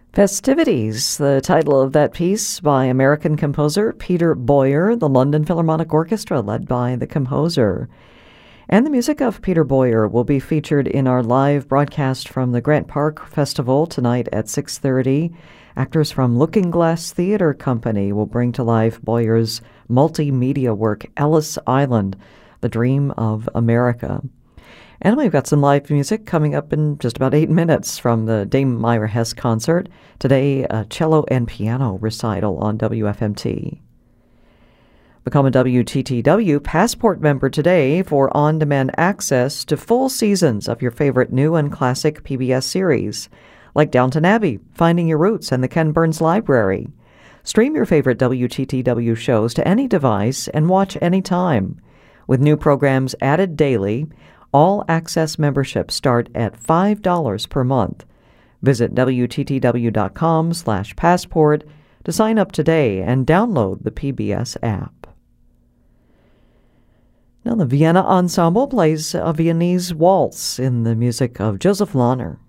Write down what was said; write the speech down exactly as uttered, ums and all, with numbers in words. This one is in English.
Festivities, the title of that piece by American composer Peter Boyer, the London Philharmonic Orchestra led by the composer. And the music of Peter Boyer will be featured in our live broadcast from the Grant Park Festival tonight at six thirty. Actors from Looking Glass Theater Company will bring to life Boyer's multimedia work, Ellis Island, The Dream of America. And we've got some live music coming up in just about eight minutes from the Dame Myra Hess concert. Today, a cello and piano recital on W F M T. Become a W T T W Passport member today for on-demand access to full seasons of your favorite new and classic P B S series, like Downton Abbey, Finding Your Roots, and the Ken Burns Library. Stream your favorite W T T W shows to any device and watch anytime. With new programs added daily, all access memberships start at five dollars per month. Visit W T T W dot com slash passport to sign up today and download the P B S app. Now the Vienna Ensemble plays a Viennese waltz in the music of Joseph Lahner.